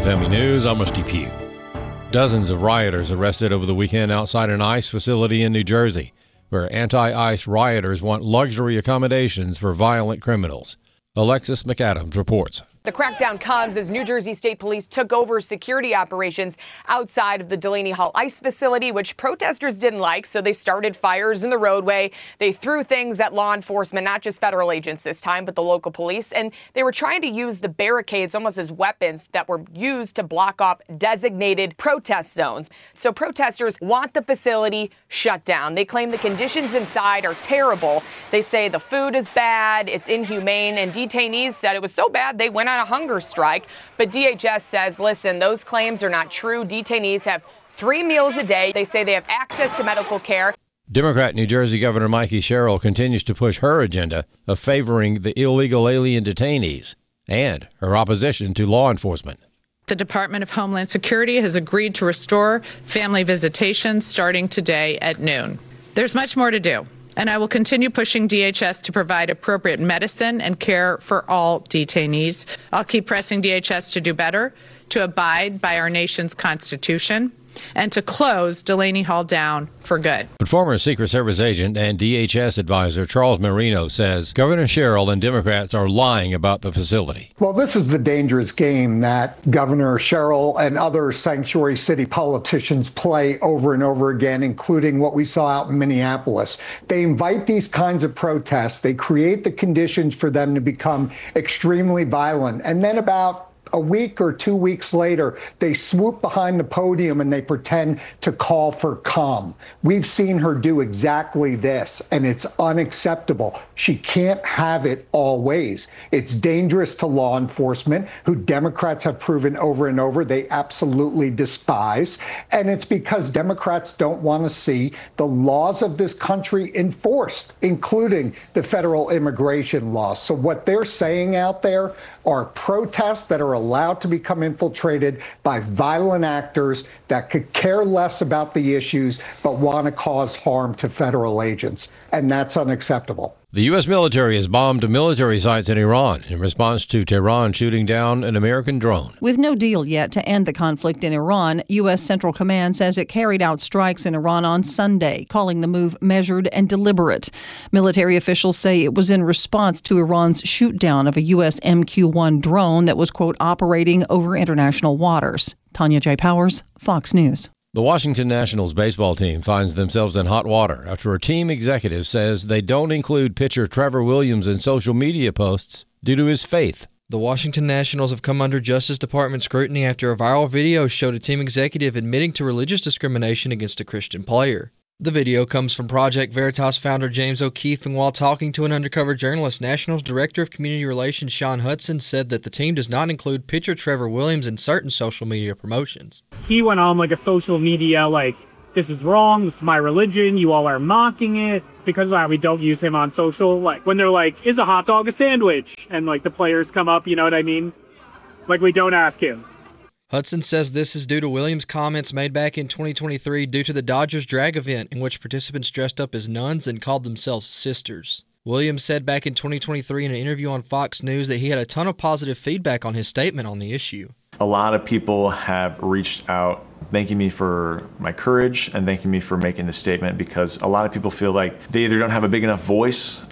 WFME News, I'm Rusty Pugh. Dozens of rioters arrested over the weekend outside an ICE facility in New Jersey, where anti-ICE rioters want luxury accommodations for violent criminals. Alexis McAdams reports. The crackdown comes as New Jersey State Police took over security operations outside of the Delaney Hall ICE facility, which protesters didn't like, so they started fires in the roadway. They threw things at law enforcement, not just federal agents this time, but the local police, and they were trying to use the barricades almost as weapons that were used to block off designated protest zones. So protesters want the facility shut down. They claim the conditions inside are terrible. They say the food is bad, it's inhumane, and detainees said it was so bad they went on a hunger strike. But DHS says, listen, those claims are not true. Detainees have 3 meals a day. They say they have access to medical care. Democrat New Jersey Governor Mikey Sherrill continues to push her agenda of favoring the illegal alien detainees and her opposition to law enforcement. The Department of Homeland Security has agreed to restore family visitation starting today at noon. There's much more to do, and I will continue pushing DHS to provide appropriate medicine and care for all detainees. I'll keep pressing DHS to do better, to abide by our nation's Constitution, and to close Delaney Hall down for good. But former Secret Service agent and DHS advisor Charles Marino says Governor Sherrill and Democrats are lying about the facility. Well, this is the dangerous game that Governor Sherrill and other sanctuary city politicians play over and over again, including what we saw out in Minneapolis. They invite these kinds of protests. They create the conditions for them to become extremely violent. And then about a week or 2 weeks later, they swoop behind the podium and they pretend to call for calm. We've seen her do exactly this, and it's unacceptable. She can't have it always. It's dangerous to law enforcement, who Democrats have proven over and over they absolutely despise. And it's because Democrats don't want to see the laws of this country enforced, including the federal immigration laws. So what they're saying out there are protests that are allowed to become infiltrated by violent actors that could care less about the issues but want to cause harm to federal agents. And that's unacceptable. The U.S. military has bombed military sites in Iran in response to Tehran shooting down an American drone. With no deal yet to end the conflict in Iran, U.S. Central Command says it carried out strikes in Iran on Sunday, calling the move measured and deliberate. Military officials say it was in response to Iran's shoot-down of a U.S. MQ-1 drone that was, quote, operating over international waters. Tanya J. Powers, Fox News. The Washington Nationals baseball team finds themselves in hot water after a team executive says they don't include pitcher Trevor Williams in social media posts due to his faith. The Washington Nationals have come under Justice Department scrutiny after a viral video showed a team executive admitting to religious discrimination against a Christian player. The video comes from Project Veritas founder James O'Keefe, and while talking to an undercover journalist, Nationals Director of Community Relations Sean Hudson said that the team does not include pitcher Trevor Williams in certain social media promotions. He went on a social media this is wrong, this is my religion, you all are mocking it. Because of that, we don't use him on social. When they're is a hot dog a sandwich? And the players come up, you know what I mean? We don't ask him. Hudson says this is due to Williams' comments made back in 2023 due to the Dodgers drag event in which participants dressed up as nuns and called themselves sisters. Williams said back in 2023 in an interview on Fox News that he had a ton of positive feedback on his statement on the issue. A lot of people have reached out thanking me for my courage and thanking me for making this statement, because a lot of people feel like they either don't have a big enough voice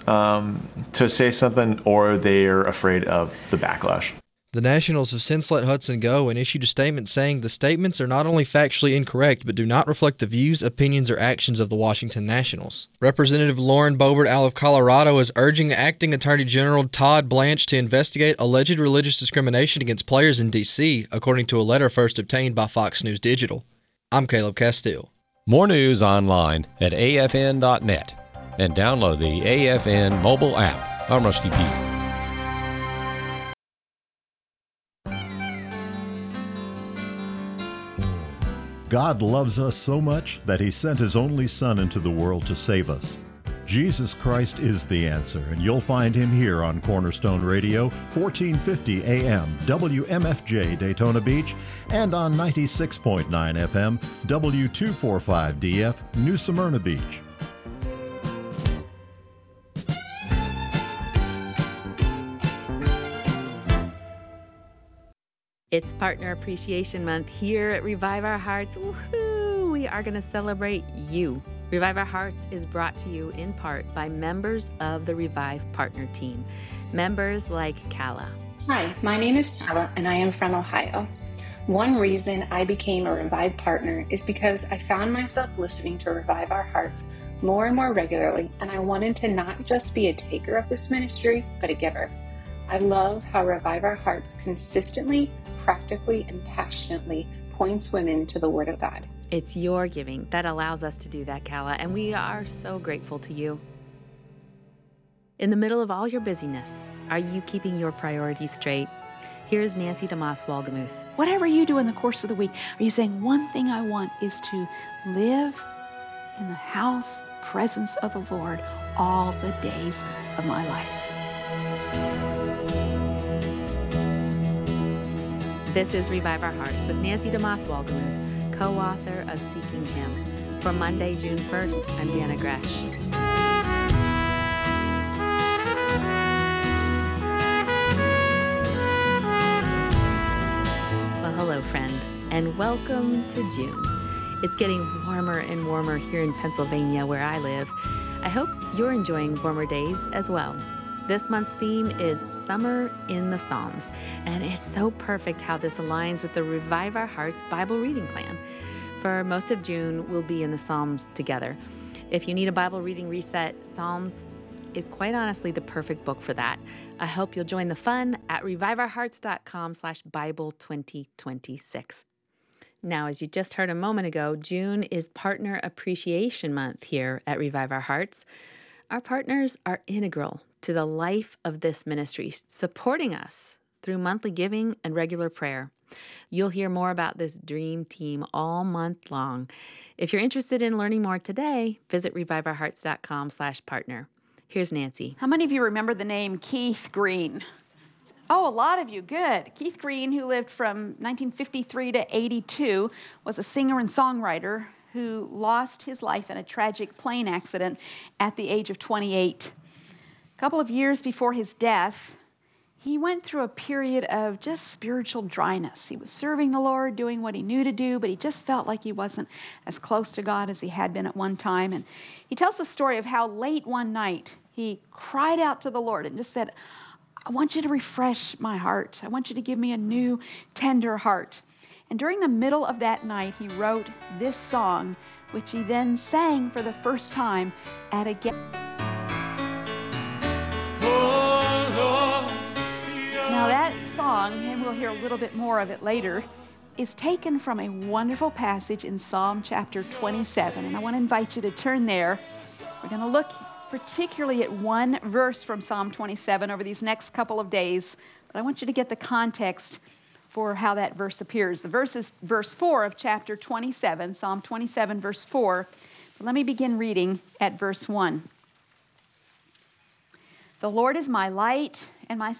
to say something, or they're afraid of the backlash. The Nationals have since let Hudson go and issued a statement saying the statements are not only factually incorrect, but do not reflect the views, opinions, or actions of the Washington Nationals. Representative Lauren Boebert out of Colorado is urging Acting Attorney General Todd Blanche to investigate alleged religious discrimination against players in D.C., according to a letter first obtained by Fox News Digital. I'm Caleb Castile. More news online at afn.net and download the AFN mobile app. I'm Rusty Pugh. God loves us so much that he sent his only Son into the world to save us. Jesus Christ is the answer, and you'll find him here on Cornerstone Radio, 1450 AM, WMFJ Daytona Beach, and on 96.9 FM, W245DF, New Smyrna Beach. It's Partner Appreciation Month here at Revive Our Hearts. Woohoo! We are going to celebrate you. Revive Our Hearts is brought to you in part by members of the Revive Partner Team. Members like Kala. Hi, my name is Kala and I am from Ohio. One reason I became a Revive Partner is because I found myself listening to Revive Our Hearts more and more regularly, and I wanted to not just be a taker of this ministry, but a giver. I love how Revive Our Hearts consistently, practically, and passionately points women to the Word of God. It's your giving that allows us to do that, Kala, and we are so grateful to you. In the middle of all your busyness, are you keeping your priorities straight? Here's Nancy DeMoss Walgemuth. Whatever you do in the course of the week, are you saying one thing I want is to live in the house, the presence of the Lord all the days of my life? This is Revive Our Hearts with Nancy DeMoss Walgemuth, co-author of Seeking Him. For Monday, June 1st, I'm Dana Gresh. Well, hello, friend, and welcome to June. It's getting warmer and warmer here in Pennsylvania, where I live. I hope you're enjoying warmer days as well. This month's theme is Summer in the Psalms, and it's so perfect how this aligns with the Revive Our Hearts Bible reading plan. For most of June, we'll be in the Psalms together. If you need a Bible reading reset, Psalms is quite honestly the perfect book for that. I hope you'll join the fun at reviveourhearts.com/Bible2026. Now, as you just heard a moment ago, June is Partner Appreciation Month here at Revive Our Hearts. Our partners are integral to the life of this ministry, supporting us through monthly giving and regular prayer. You'll hear more about this dream team all month long. If you're interested in learning more today, visit reviveourhearts.com/partner. Here's Nancy. How many of you remember the name Keith Green? Oh, a lot of you. Good. Keith Green, who lived from 1953 to 82, was a singer and songwriter who lost his life in a tragic plane accident at the age of 28. A couple of years before his death, he went through a period of just spiritual dryness. He was serving the Lord, doing what he knew to do, but he just felt like he wasn't as close to God as he had been at one time. And he tells the story of how late one night he cried out to the Lord and just said, I want you to refresh my heart. I want you to give me a new, tender heart. And during the middle of that night, he wrote this song, which he then sang for the first time at a Now that song, and we'll hear a little bit more of it later, is taken from a wonderful passage in Psalm chapter 27. And I want to invite you to turn there. We're going to look particularly at one verse from Psalm 27 over these next couple of days. But I want you to get the context for how that verse appears. The verse is verse 4 of chapter 27, Psalm 27, verse 4. But let me begin reading at verse 1. The Lord is my light and my